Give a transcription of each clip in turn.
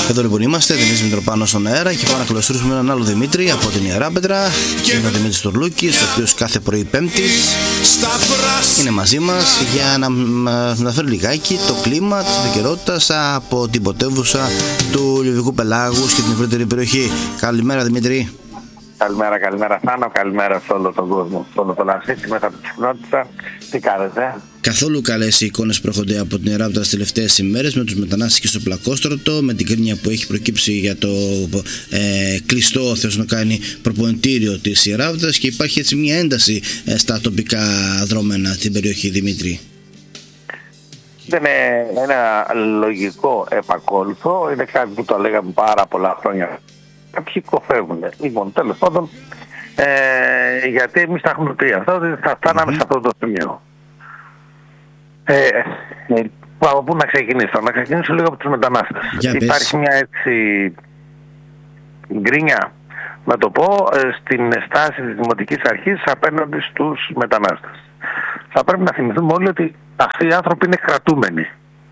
Εδώ λοιπόν είμαστε, Δημήτρης Μητροπάνος στον αέρα και πάμε να καλωσορίσουμε έναν άλλο Δημήτρη από την Ιεράπετρα. Είναι ο Δημήτρης Τουρλούκης, ο οποίος κάθε πρωί Πέμπτης είναι μαζί μας για να μεταφέρει λιγάκι το κλίμα της επικαιρότητας από την πρωτεύουσα του Λιβικού Πελάγους και την ευρύτερη περιοχή. Καλημέρα Δημήτρη. Καλημέρα Θάνο, καλημέρα σε όλο τον κόσμο, σε όλο το λασίτη μέσα από τη συχνότητα. Τι κάνετε? Καθόλου καλές οι εικόνες που έρχονται από την Ιεράπετρα τις τελευταίες ημέρες, με τους μετανάστες και στο Πλακόστρωτο, με την κρίνια που έχει προκύψει για το κλειστό κάνει προπονητήριο της Ιεράπετρας, και υπάρχει έτσι μια ένταση στα τοπικά δρόμενα στην περιοχή, Δημήτρη. Είναι ένα λογικό επακόλουθο, είναι κάτι που το λέγαμε πάρα πολλά χρόνια. Κάποιοι κοφεύουν. Λοιπόν, τέλος πάντων, γιατί εμείς τα έχουμε πει αυτά, ότι θα φτάναμε σε αυτό το σημείο. Από πού να ξεκινήσω? Να ξεκινήσω λίγο από τους μετανάστες. Υπάρχει μια έτσι γκρίνια, να το πω, στην στάση της Δημοτικής Αρχής απέναντι στους μετανάστες. Θα πρέπει να θυμηθούμε όλοι ότι αυτοί οι άνθρωποι είναι κρατούμενοι.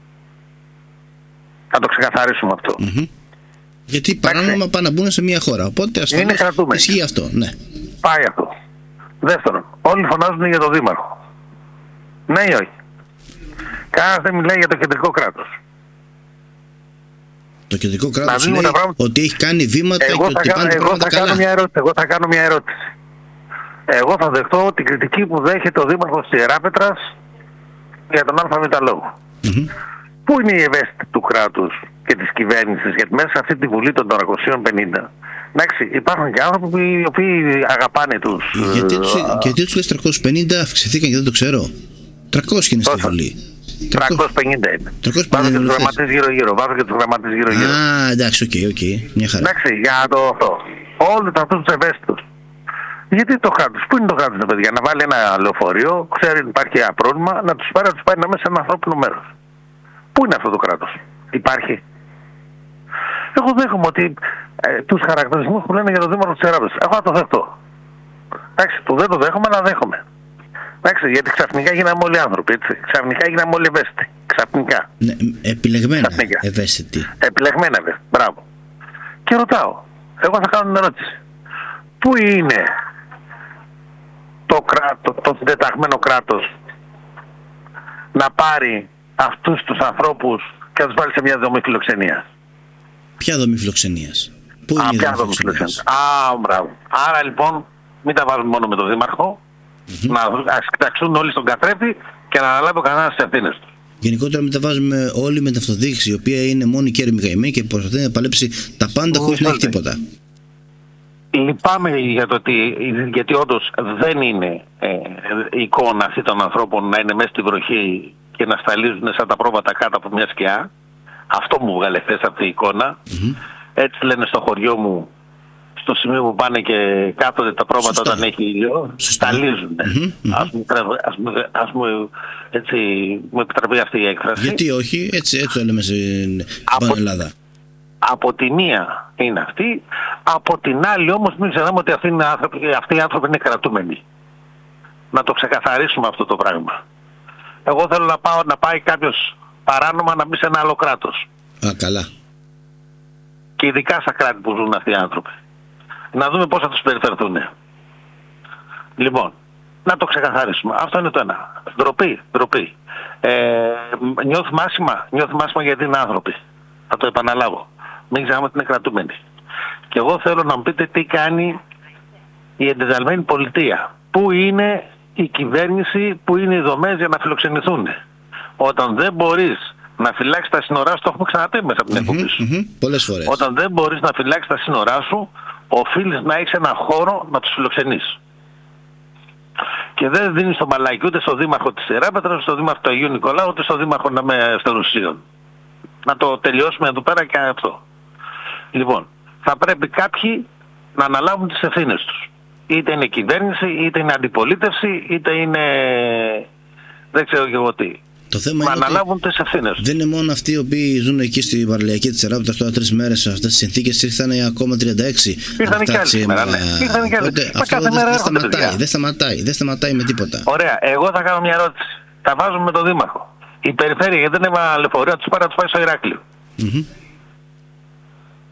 Θα το ξεκαθαρίσουμε αυτό. Γιατί παράνομα πάνε να μπουν σε μια χώρα. Οπότε ασφαλώς ισχύει αυτό. Ναι. Πάει αυτό. Δεύτερον, όλοι φωνάζουν για τον Δήμαρχο. Ναι ή όχι? Κανένας δεν μιλάει για το κεντρικό κράτος. Το κεντρικό κράτος λέει ότι έχει κάνει βήματα και ότι πάνε τα πράγματα καλά. Εγώ θα κάνω μια ερώτηση. Εγώ θα δεχτώ την κριτική που δέχεται ο Δήμαρχος της Ιεράπετρας για τον ΑΒ λόγο. Πού είναι η ευαίσθητη του κράτους και της κυβέρνησης? Γιατί μέσα σε αυτή τη Βουλή των 450, εντάξει, υπάρχουν και άνθρωποι οι οποίοι αγαπάνε τους... Γιατί τους λες 350 αυξηθήκαν και δεν το ξέρω? 300 είναι στη Βουλή. 350 είναι. Βάζω και τους γραμματείς γύρω-γύρω. Α, εντάξει, οκ. Μια χαρά. Εντάξει, για το αυτό. Όλοι αυτούς τους ευαίσθητους. Γιατί το κράτος? Πού είναι το κράτος, παιδιά? Να βάλει ένα λεωφορείο, ξέρει ότι υπάρχει ένα πρόβλημα, να τους πάρει μέσα σε ένα ανθρώπινο μέρος. Πού είναι αυτό το κράτος? Υπάρχει? Εγώ δέχομαι ότι τους χαρακτηρισμούς που λένε για τον Δήμαρχο της Ιεράπετρας, εγώ θα το δεχτώ. Εντάξει, που δεν το δέχομαι, να δέχομαι. Εντάξει, γιατί ξαφνικά γίναμε όλοι άνθρωποι, έτσι. Ξαφνικά γίναμε όλοι ευαίσθητοι. Ξαφνικά. Ναι, επιλεγμένα ευαίσθητοι. Επιλεγμένα ευαίσθητοι. Μπράβο. Και ρωτάω, εγώ θα κάνω μια ερώτηση. Πού είναι το συντεταγμένο κράτος να πάρει αυτούς τους ανθρώπους και να τους βάλει σε μια δομή φιλοξενίας? Ποια δομή φιλοξενίας? Πού είναι η δομή φιλοξενίας? Μπράβο. Άρα λοιπόν μην τα βάζουμε μόνο με τον Δήμαρχο, να κοιτάξουν όλοι στον καθρέφτη και να αναλάβει ο κανένας τις ευθύνες του. Γενικότερα μην τα βάζουμε όλοι με την αυτοδιοίκηση, η οποία είναι μόνη και ερμηγαϊμένη και προσπαθεί να παλέψει τα πάντα χωρίς να έχει τίποτα. Λυπάμαι γιατί όντως δεν είναι η εικόνα αυτή των ανθρώπων να είναι μέσα στη βροχή και να σταλίζουν σαν τα πρόβατα κάτω από μια σκιά. Αυτό μου βγάλε χθες αυτή η εικόνα. Έτσι λένε στο χωριό μου, στο σημείο που πάνε και κάθονται τα πρόβατα όταν έχει ήλιο, σταλίζουν. Ας μου επιτραπεί αυτή η έκφραση. Γιατί όχι, έτσι το λέμε στην Ελλάδα. Από τη μία είναι αυτή, από την άλλη όμως μην ξεχνάμε ότι αυτοί οι άνθρωποι είναι κρατούμενοι. Να το ξεκαθαρίσουμε αυτό το πράγμα. Εγώ θέλω να πάει κάποιος παράνομα να μπει σε ένα άλλο κράτος. Καλά. Και ειδικά στα κράτη που ζουν αυτοί οι άνθρωποι. Να δούμε πώς θα τους περιφερθούν. Λοιπόν, να το ξεκαθαρίσουμε. Αυτό είναι το ένα. Ντροπή. Νιώθουμε άσχημα γιατί είναι άνθρωποι. Θα το επαναλάβω. Μην ξεχνάμε ότι είναι κρατούμενοι. Και εγώ θέλω να μου πείτε τι κάνει η εντεταλμένη πολιτεία. Πού είναι η κυβέρνηση, πού είναι οι δομές για να φιλοξενηθούν? Όταν δεν μπορείς να φυλάξεις τα σύνορά σου, το έχουμε ξαναπεί μέσα από την εκπομπή σου. Πολλές φορές. Όταν δεν μπορείς να φυλάξεις τα σύνορά σου, οφείλεις να έχεις έναν χώρο να τους φιλοξενείς. Και δεν δίνεις το μαλάκι ούτε στο Δήμαρχο της Ιεράπετρας, ούτε στο Δήμαρχο του Αγίου Νικολάου, ούτε στο Δήμαρχο Στερουσίων. Να το τελειώσουμε εδώ πέρα και αυτό. Λοιπόν, θα πρέπει κάποιοι να αναλάβουν τις ευθύνες τους. Είτε είναι κυβέρνηση, είτε είναι αντιπολίτευση, είτε είναι... δεν ξέρω και εγώ τι. Το θέμα να αναλάβουν τις ευθύνες τους. Δεν είναι μόνο αυτοί οι οποίοι ζουν εκεί στη Παραλιακή της Ιεράπετρας τώρα 3 μέρες σε αυτές τις συνθήκες, ήρθαν ακόμα 36. Ήρθαν και άλλοι σήμερα, ναι. Αυτό δεν σταματάει με τίποτα. Ωραία, εγώ θα κάνω μια ερώτηση. Τα βάζουμε με τον Δήμαρχο. Η περιφέρεια, γιατί δεν έβαλε λεωφορείο, τους πάει στο Ηράκλειο.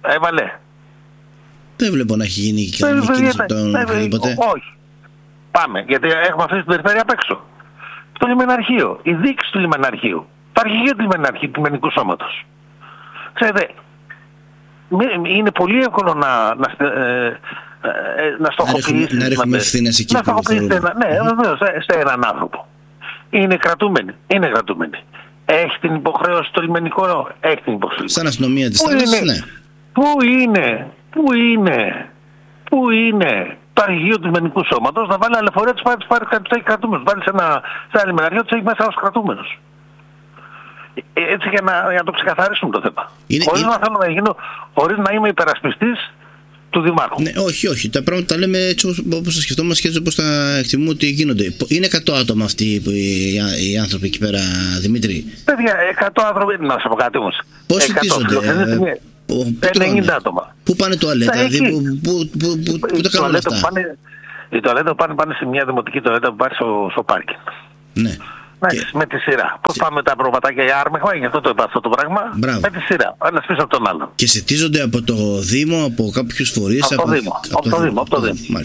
Έβαλε. Δεν βλέπω να έχει γίνει κανένα κίνηση από τον οποιοδήποτε. Όχι. Πάμε, γιατί έχουμε αυτή την περιφέρεια απ' έξω. Στο λιμεναρχείο, η δίκηση του λιμεναρχείου, το αρχηγείο του λιμενικού σώματος. Ξέρετε, είναι πολύ εύκολο να στοχοποιήσεις. Να ρίχνουμε ευθύνες εκεί που ναι, βεβαίως, σε έναν άνθρωπο. Είναι κρατούμενοι. Έχει την υποχρέωση το λιμενικό, έχει την υποχρέωση. Σαν αστυνομία της θάλασσας, ναι. Πού είναι το αρχηγείο του λιμενικού σώματος να βάλει ένα λεωφορείο τους έχει κρατούμενους. Βάλει σε ένα λιμεναρχείο τους έχει μέσα ως κρατούμενους. Έτσι για να το ξεκαθαρίσουμε το θέμα. Χωρίς να θέλω να γίνω, χωρίς να είμαι υπερασπιστής του Δημάρχου. Ναι, όχι. Τα πράγματα τα λέμε έτσι όπως τα σκεφτόμαστε και έτσι όπως τα εκτιμούμε ότι γίνονται. Είναι 100 άτομα αυτοί οι άνθρωποι εκεί πέρα, Δημήτρη. Παιδιά, 100 άνθρωποι, να σας πω κάτι όμως. Πώς χτίζονται? 90 άτομα. Πού πάνε τουαλέτα, πού τα κάνουν αυτά? Οι τουαλέτα πάνε σε μια δημοτική τουαλέτα που πάει στο πάρκινγκ. Ναι. Με τη σειρά. Πώς πάμε τα προβατάκια για άρμεγμα, γι' αυτό το είπα αυτό το πράγμα. Μπράβο. Με τη σειρά. Ένας πίσω από τον άλλον. Και ζητίζονται από το Δήμο, από κάποιους φορείς. Από το Δήμο.